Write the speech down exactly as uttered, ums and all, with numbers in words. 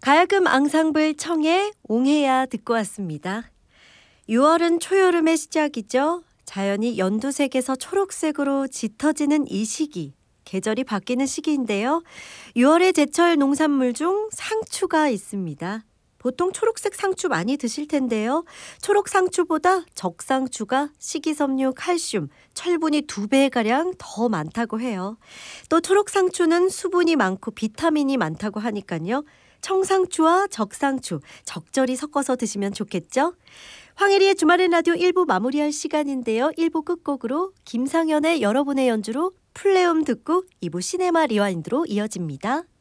가야금 앙상블 청해 옹해야 듣고 왔습니다. 유월은 초여름의 시작이죠. 자연이 연두색에서 초록색으로 짙어지는 이 시기, 계절이 바뀌는 시기인데요. 유월의 제철 농산물 중 상추가 있습니다. 보통 초록색 상추 많이 드실 텐데요. 초록 상추보다 적상추가 식이섬유, 칼슘, 철분이 두 배가량 더 많다고 해요. 또 초록 상추는 수분이 많고 비타민이 많다고 하니까요. 청상추와 적상추 적절히 섞어서 드시면 좋겠죠? 황혜리의 주말엔 라디오 일 부 마무리할 시간인데요. 일 부 끝곡으로 김상현의 여러분의 연주로 플레음 듣고 이 부 시네마 리와인드로 이어집니다.